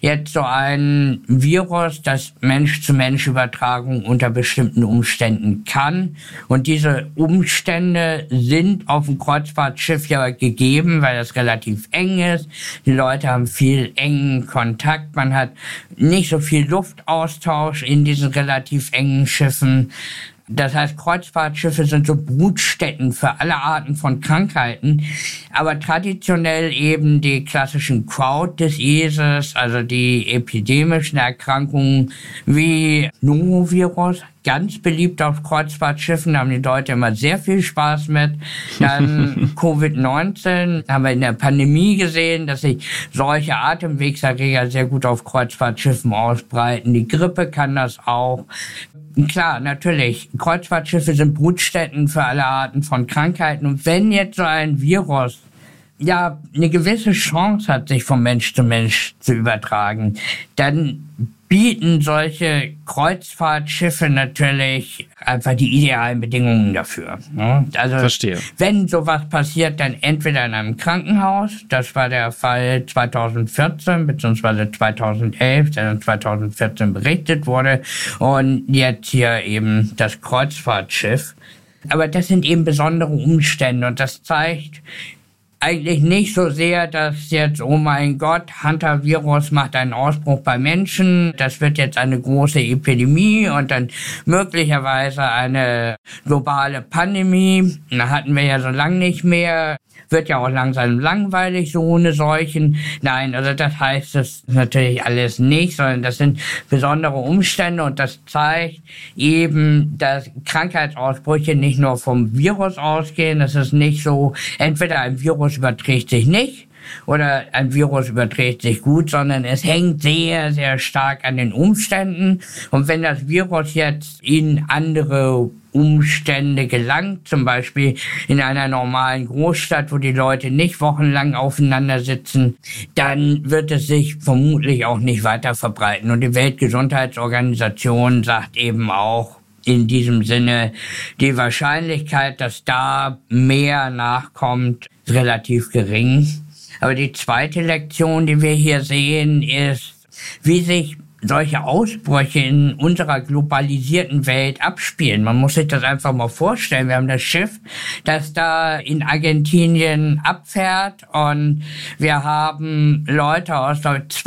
jetzt so ein Virus, das Mensch-zu-Mensch-Übertragung unter bestimmten Umständen kann. Und diese Umstände sind auf dem Kreuzfahrtschiff ja gegeben, weil das relativ eng ist. Die Leute haben viel engen Kontakt. Man hat nicht so viel Luftaustausch in diesen relativ engen Schiffen. Das heißt, Kreuzfahrtschiffe sind so Brutstätten für alle Arten von Krankheiten, aber traditionell eben die klassischen Crowd-Diseases, also die epidemischen Erkrankungen wie Norovirus, ganz beliebt auf Kreuzfahrtschiffen, da haben die Leute immer sehr viel Spaß mit. Dann Covid-19 haben wir in der Pandemie gesehen, dass sich solche Atemwegserreger sehr gut auf Kreuzfahrtschiffen ausbreiten. Die Grippe kann das auch. Klar, natürlich. Kreuzfahrtschiffe sind Brutstätten für alle Arten von Krankheiten. Und wenn jetzt so ein Virus ja eine gewisse Chance hat, sich von Mensch zu Mensch zu übertragen, dann bieten solche Kreuzfahrtschiffe natürlich einfach die idealen Bedingungen dafür. Also Verstehe. Wenn sowas passiert, dann entweder in einem Krankenhaus, das war der Fall 2014 bzw. 2011, der dann 2014 berichtet wurde, und jetzt hier eben das Kreuzfahrtschiff. Aber das sind eben besondere Umstände und das zeigt eigentlich nicht so sehr, dass jetzt, oh mein Gott, Hantavirus macht einen Ausbruch bei Menschen, das wird jetzt eine große Epidemie und dann möglicherweise eine globale Pandemie. Da hatten wir ja so lange nicht mehr. Wird ja auch langsam langweilig, so ohne Seuchen. Nein, also das heißt es natürlich alles nicht, sondern das sind besondere Umstände und das zeigt eben, dass Krankheitsausbrüche nicht nur vom Virus ausgehen. Das ist nicht so, entweder ein Virus überträgt sich nicht oder ein Virus überträgt sich gut, sondern es hängt sehr, sehr stark an den Umständen. Und wenn das Virus jetzt in andere Umstände gelangt, zum Beispiel in einer normalen Großstadt, wo die Leute nicht wochenlang aufeinander sitzen, dann wird es sich vermutlich auch nicht weiter verbreiten. Und die Weltgesundheitsorganisation sagt eben auch in diesem Sinne, die Wahrscheinlichkeit, dass da mehr nachkommt, ist relativ gering. Aber die zweite Lektion, die wir hier sehen, ist, wie sich solche Ausbrüche in unserer globalisierten Welt abspielen. Man muss sich das einfach mal vorstellen. Wir haben das Schiff, das da in Argentinien abfährt und wir haben Leute aus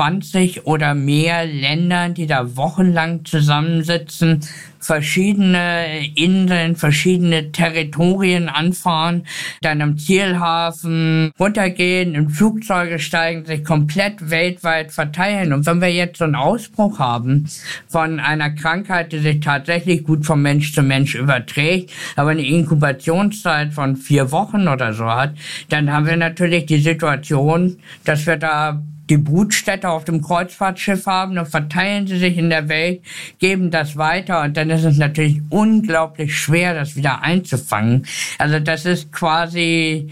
20 oder mehr Ländern, die da wochenlang zusammensitzen, verschiedene Inseln, verschiedene Territorien anfahren, dann am Zielhafen runtergehen, in Flugzeuge steigen, sich komplett weltweit verteilen. Und wenn wir jetzt so einen Ausbruch haben von einer Krankheit, die sich tatsächlich gut von Mensch zu Mensch überträgt, aber eine Inkubationszeit von 4 Wochen oder so hat, dann haben wir natürlich die Situation, dass wir da die Brutstätte auf dem Kreuzfahrtschiff haben, dann verteilen sie sich in der Welt, geben das weiter und dann ist es natürlich unglaublich schwer, das wieder einzufangen. Also das ist quasi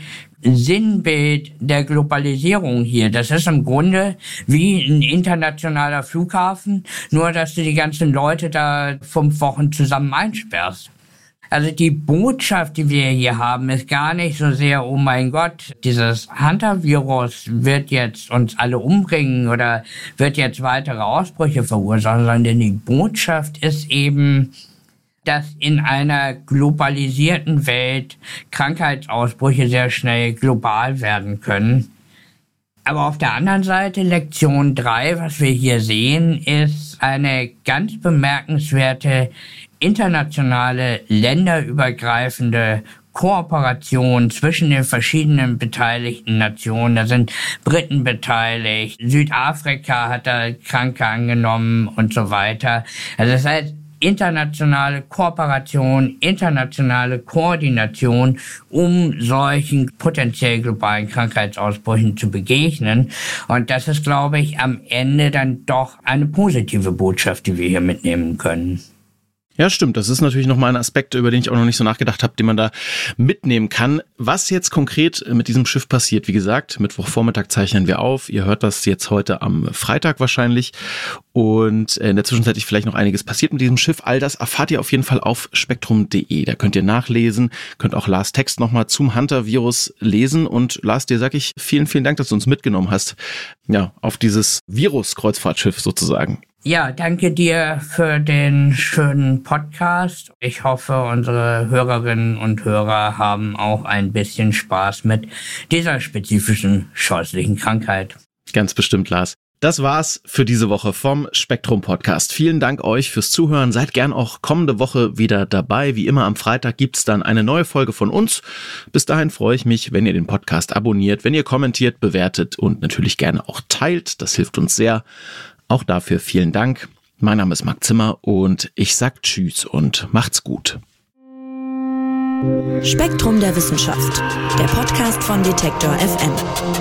Sinnbild der Globalisierung hier. Das ist im Grunde wie ein internationaler Flughafen, nur dass du die ganzen Leute da 5 Wochen zusammen einsperrst. Also die Botschaft, die wir hier haben, ist gar nicht so sehr, oh mein Gott, dieses Hantavirus wird jetzt uns alle umbringen oder wird jetzt weitere Ausbrüche verursachen, sondern die Botschaft ist eben, dass in einer globalisierten Welt Krankheitsausbrüche sehr schnell global werden können. Aber auf der anderen Seite, Lektion 3, was wir hier sehen, ist eine ganz bemerkenswerte internationale, länderübergreifende Kooperation zwischen den verschiedenen beteiligten Nationen. Da sind Briten beteiligt, Südafrika hat da Kranke angenommen und so weiter. Also das heißt, internationale Kooperation, internationale Koordination, um solchen potenziell globalen Krankheitsausbrüchen zu begegnen. Und das ist, glaube ich, am Ende dann doch eine positive Botschaft, die wir hier mitnehmen können. Ja, stimmt. Das ist natürlich nochmal ein Aspekt, über den ich auch noch nicht so nachgedacht habe, den man da mitnehmen kann. Was jetzt konkret mit diesem Schiff passiert, wie gesagt, Mittwochvormittag zeichnen wir auf. Ihr hört das jetzt heute am Freitag wahrscheinlich. Und in der Zwischenzeit ist vielleicht noch einiges passiert mit diesem Schiff. All das erfahrt ihr auf jeden Fall auf spektrum.de. Da könnt ihr nachlesen, könnt auch Lars Text nochmal zum Hunter-Virus lesen. Und Lars, dir sage ich vielen, vielen Dank, dass du uns mitgenommen hast, ja, auf dieses Virus-Kreuzfahrtschiff sozusagen. Ja, danke dir für den schönen Podcast. Ich hoffe, unsere Hörerinnen und Hörer haben auch ein bisschen Spaß mit dieser spezifischen scheußlichen Krankheit. Ganz bestimmt, Lars. Das war's für diese Woche vom Spektrum Podcast. Vielen Dank euch fürs Zuhören. Seid gern auch kommende Woche wieder dabei. Wie immer am Freitag gibt's dann eine neue Folge von uns. Bis dahin freue ich mich, wenn ihr den Podcast abonniert, wenn ihr kommentiert, bewertet und natürlich gerne auch teilt. Das hilft uns sehr. Auch dafür vielen Dank. Mein Name ist Marc Zimmer und ich sag Tschüss und macht's gut. Spektrum der Wissenschaft, der Podcast von Detektor FM.